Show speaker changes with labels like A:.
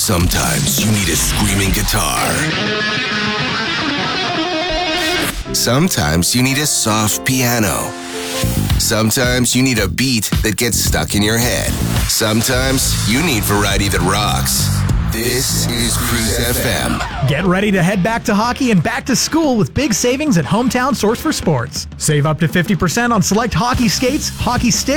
A: Sometimes you need a screaming guitar. Sometimes you need a soft piano. Sometimes you need a beat that gets stuck in your head. Sometimes you need variety that rocks. This is Cruise FM.
B: Get ready to head back to hockey and back to school with big savings at Hometown Source for Sports. Save up to 50% on select hockey skates, hockey sticks,